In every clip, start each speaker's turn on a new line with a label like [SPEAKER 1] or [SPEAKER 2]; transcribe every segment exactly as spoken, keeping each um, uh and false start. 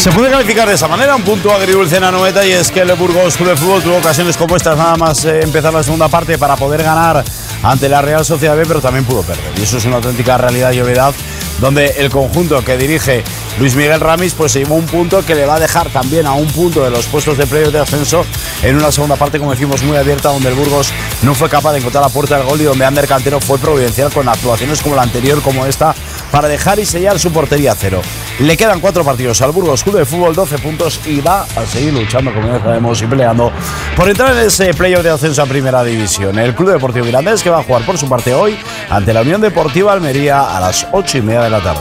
[SPEAKER 1] Se puede calificar de esa manera, un punto agridulce en Anoeta, y es que el Burgos Club de Fútbol tuvo ocasiones como estas nada más eh, empezar la segunda parte para poder ganar ante la Real Sociedad B, pero también pudo perder. Y eso es una auténtica realidad y obviedad, donde el conjunto que dirige Luis Miguel Ramis pues se llevó un punto que le va a dejar también a un punto de los puestos de playoff de ascenso en una segunda parte, como decimos, muy abierta, donde el Burgos no fue capaz de encontrar la puerta del gol y donde Ander Cantero fue providencial con actuaciones como la anterior, como esta, para dejar y sellar su portería a cero. Le quedan cuatro partidos al Burgos Club de Fútbol, doce puntos, y va a seguir luchando, como ya sabemos, y peleando por entrar en ese playoff de ascenso a Primera División. El Club Deportivo Mirandés, que va a jugar por su parte hoy ante la Unión Deportiva Almería a las ocho y media de la tarde.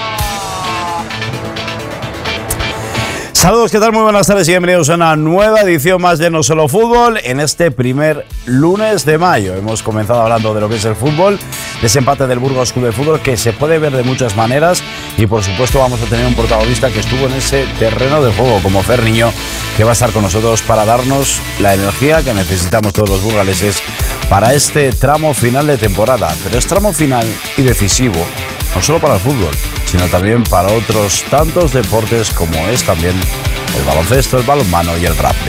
[SPEAKER 1] Saludos, ¿qué tal? Muy buenas tardes y bienvenidos a una nueva edición más de No Solo Fútbol en este primer lunes de mayo. Hemos comenzado hablando de lo que es el fútbol, desempate del Burgos Club de Fútbol, que se puede ver de muchas maneras, y por supuesto vamos a tener un protagonista que estuvo en ese terreno de juego, como Fer Niño, que va a estar con nosotros para darnos la energía que necesitamos todos los burgaleses para este tramo final de temporada. Pero es tramo final y decisivo, no solo para el fútbol, sino también para otros tantos deportes como es también el baloncesto, el balonmano y el rugby.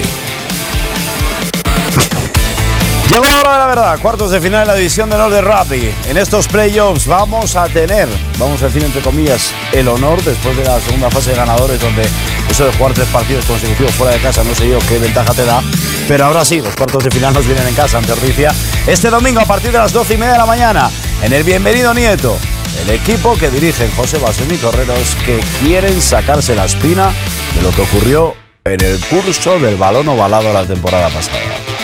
[SPEAKER 1] Llegó la hora de la verdad, cuartos de final de la división de honor de rugby. En estos playoffs vamos a tener, vamos a decir entre comillas, el honor después de la segunda fase de ganadores, donde eso de jugar tres partidos consecutivos fuera de casa no sé yo qué ventaja te da, pero ahora sí, los cuartos de final nos vienen en casa ante Ordicia este domingo a partir de las doce y media de la mañana en el Bienvenido Nieto. El equipo que dirigen José Basón y Correros, que quieren sacarse la espina de lo que ocurrió en el curso del balón ovalado la temporada pasada.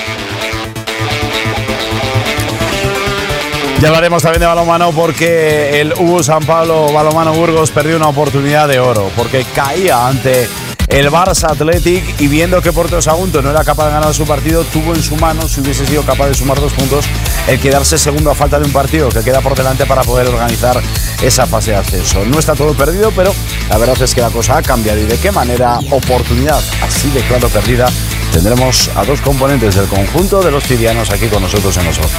[SPEAKER 1] Ya hablaremos también de balonmano, porque el U San Pablo Balonmano Burgos perdió una oportunidad de oro, porque caía ante el Barça Athletic, y viendo que Porto Sagunto no era capaz de ganar su partido, tuvo en su mano, si hubiese sido capaz de sumar dos puntos, el quedarse segundo a falta de un partido que queda por delante para poder organizar esa fase de ascenso. No está todo perdido, pero la verdad es que la cosa ha cambiado, y de qué manera. Oportunidad así de claro perdida. Tendremos a dos componentes del conjunto de los tibianos aquí con nosotros en los ojos.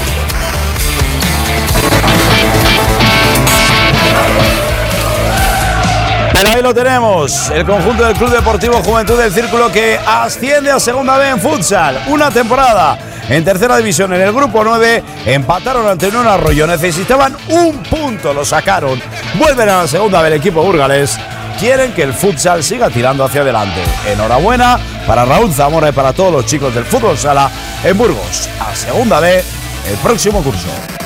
[SPEAKER 1] Pero ahí lo tenemos, el conjunto del Club Deportivo Juventud del Círculo, que asciende a Segunda B en futsal. Una temporada en Tercera División. En el grupo nueve empataron ante un Arroyo, necesitaban un punto, lo sacaron. Vuelven a la Segunda B el equipo burgalés. Quieren que el futsal siga tirando hacia adelante. Enhorabuena para Raúl Zamora y para todos los chicos del fútbol sala en Burgos. A Segunda B el próximo curso.